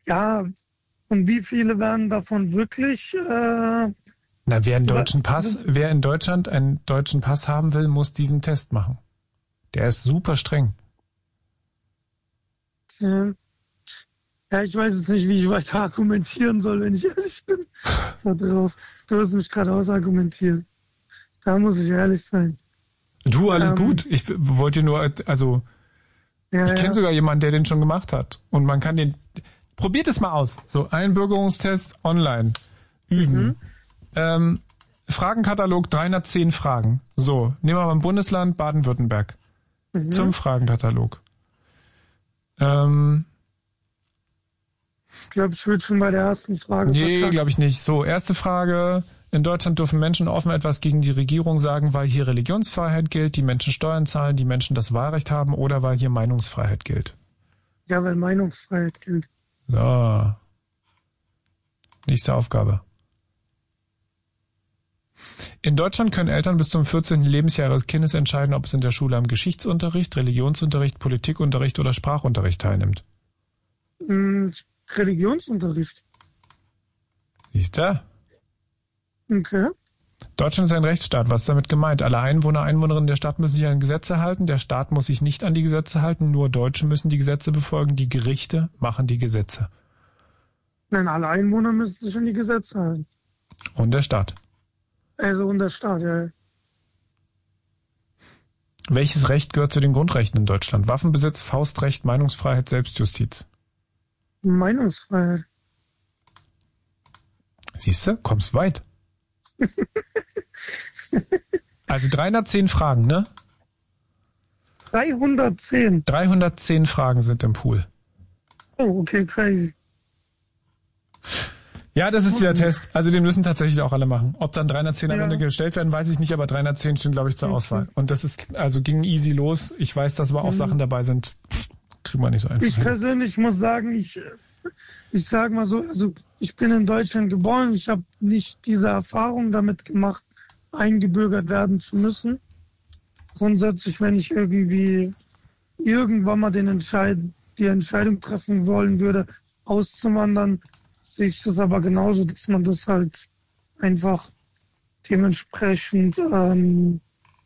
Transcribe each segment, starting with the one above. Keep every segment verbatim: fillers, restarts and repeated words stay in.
Ja, und wie viele werden davon wirklich... Äh, Na, wer einen deutschen Pass, wer in Deutschland einen deutschen Pass haben will, muss diesen Test machen. Der ist super streng. Ja, ja ich weiß jetzt nicht, wie ich weiter argumentieren soll, wenn ich ehrlich bin. Da drauf. Du hast mich gerade ausargumentiert. Da muss ich ehrlich sein. Du, alles ähm, gut. Ich wollte nur, also... Ja, ich kenne ja. sogar jemanden, der den schon gemacht hat. Und man kann den... Probiert es mal aus. So, Einbürgerungstest online. Üben. Mhm. Ähm, Fragenkatalog, dreihundertzehn Fragen. So, nehmen wir mal ein Bundesland Baden-Württemberg. Mhm. Zum Fragenkatalog. Ähm, ich glaube, ich würde schon bei der ersten Frage nee, glaube ich nicht. So, erste Frage. In Deutschland dürfen Menschen offen etwas gegen die Regierung sagen, weil hier Religionsfreiheit gilt, die Menschen Steuern zahlen, die Menschen das Wahlrecht haben oder weil hier Meinungsfreiheit gilt. Ja, weil Meinungsfreiheit gilt. So. Nächste Aufgabe. In Deutschland können Eltern bis zum vierzehnten Lebensjahr ihres Kindes entscheiden, ob es in der Schule am Geschichtsunterricht, Religionsunterricht, Politikunterricht oder Sprachunterricht teilnimmt. Hm, Religionsunterricht. Siehst du? Okay. Deutschland ist ein Rechtsstaat. Was ist damit gemeint? Alle Einwohner, Einwohnerinnen der Stadt müssen sich an Gesetze halten. Der Staat muss sich nicht an die Gesetze halten. Nur Deutsche müssen die Gesetze befolgen. Die Gerichte machen die Gesetze. Nein, alle Einwohner müssen sich an die Gesetze halten. Und der Staat. Also und der Staat, ja. Welches Recht gehört zu den Grundrechten in Deutschland? Waffenbesitz, Faustrecht, Meinungsfreiheit, Selbstjustiz. Meinungsfreiheit. Siehst du? Kommst weit. Also dreihundertzehn Fragen, ne? dreihundertzehn. dreihundertzehn Fragen sind im Pool. Oh, okay, crazy. Ja, das ist dieser Test. Also den müssen tatsächlich auch alle machen. Ob dann dreihundertzehn am Ja. Ende gestellt werden, weiß ich nicht, aber dreihundertzehn stehen, glaube ich, zur Okay. Auswahl. Und das ist, also ging easy los. Ich weiß, dass aber auch Mhm. Sachen dabei sind, kriegen wir nicht so einfach Ich hin. persönlich muss sagen, ich, ich sage mal so, also ich bin in Deutschland geboren, ich habe nicht diese Erfahrung damit gemacht, eingebürgert werden zu müssen. Grundsätzlich, wenn ich irgendwie irgendwann mal den Entscheid, die Entscheidung treffen wollen würde, auszuwandern, sehe ich das aber genauso, dass man das halt einfach dementsprechend ähm,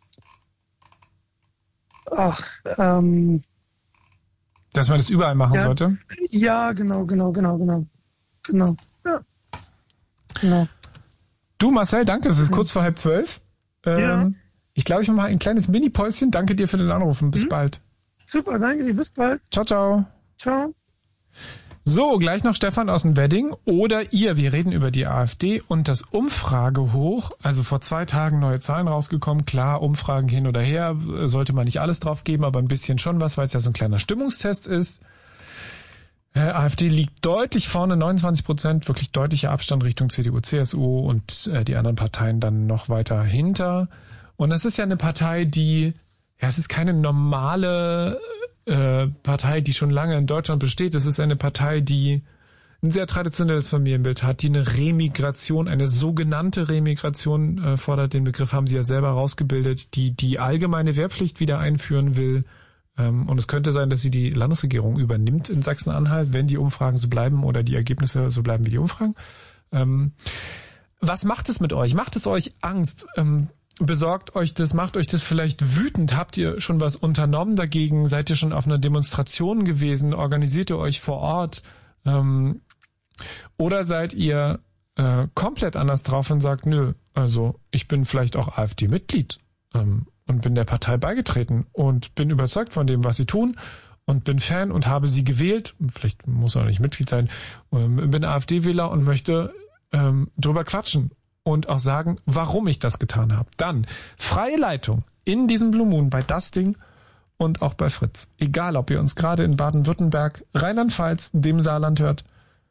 ach, ähm, Dass man das überall machen Ja. sollte? ja, genau, genau, genau, genau. Genau. Ja. Genau. Du, Marcel, danke. Es ist kurz vor halb zwölf. Ähm, Ja. Ich glaube, ich mache mal ein kleines Mini-Päuschen. Danke dir für den Anruf und bis Mhm. bald. Super, danke dir. Bis bald. Ciao, ciao. Ciao. So, gleich noch Stefan aus dem Wedding oder ihr. Wir reden über die AfD und das Umfragehoch. Also vor zwei Tagen neue Zahlen rausgekommen. Klar, Umfragen hin oder her. Sollte man nicht alles drauf geben, aber ein bisschen schon was, weil es ja so ein kleiner Stimmungstest ist. Äh, AfD liegt deutlich vorne, neunundzwanzig Prozent, wirklich deutlicher Abstand Richtung C D U, C S U und äh, die anderen Parteien dann noch weiter hinter. Und das ist ja eine Partei, die, ja, es ist keine normale äh, Partei, die schon lange in Deutschland besteht. Es ist eine Partei, die ein sehr traditionelles Familienbild hat, die eine Remigration, eine sogenannte Remigration äh, fordert. Den Begriff haben sie ja selber rausgebildet, die die allgemeine Wehrpflicht wieder einführen will. Und es könnte sein, dass sie die Landesregierung übernimmt in Sachsen-Anhalt, wenn die Umfragen so bleiben oder die Ergebnisse so bleiben wie die Umfragen. Ähm, was macht es mit euch? Macht es euch Angst? Ähm, besorgt euch das? Macht euch das vielleicht wütend? Habt ihr schon was unternommen dagegen? Seid ihr schon auf einer Demonstration gewesen? Organisiert ihr euch vor Ort? Ähm, oder seid ihr äh, komplett anders drauf und sagt, nö, also ich bin vielleicht auch AfD-Mitglied. Ähm, und bin der Partei beigetreten und bin überzeugt von dem, was sie tun und bin Fan und habe sie gewählt, vielleicht muss er nicht Mitglied sein, bin AfD-Wähler und möchte ähm, drüber quatschen und auch sagen, warum ich das getan habe. Dann freie Leitung in diesem Blue Moon bei Das Ding und auch bei Fritz. Egal, ob ihr uns gerade in Baden-Württemberg, Rheinland-Pfalz, dem Saarland hört,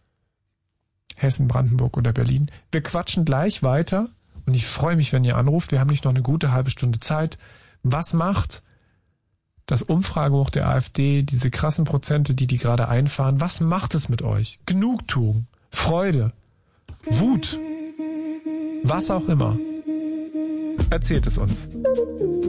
Hessen, Brandenburg oder Berlin. Wir quatschen gleich weiter. Und ich freue mich, wenn ihr anruft. Wir haben nicht noch eine gute halbe Stunde Zeit. Was macht das Umfragehoch der AfD, diese krassen Prozente, die die gerade einfahren, was macht es mit euch? Genugtuung, Freude, Wut, was auch immer. Erzählt es uns.